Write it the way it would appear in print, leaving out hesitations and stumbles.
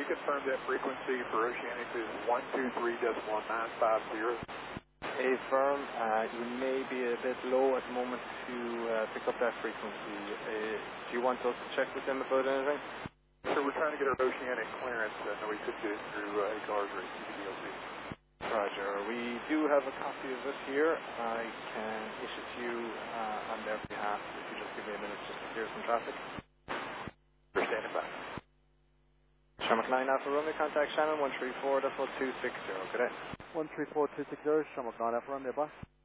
confirm that frequency for Oceanic is 123.1950? A firm, you may be a bit low at the moment to pick up that frequency. Do you want us to check with them about anything? So we're trying to get our Oceanic clearance, and we could do it through ACARS or CDLC. Roger. We do have a copy of this here. I can issue to you on their behalf if you just give me a minute just to clear some traffic. We're standing by. Shamrock 9 Alpha Romeo, contact Shannon 134.260. Good day. 134.260, Shamrock 9 Alpha Romeo, bye.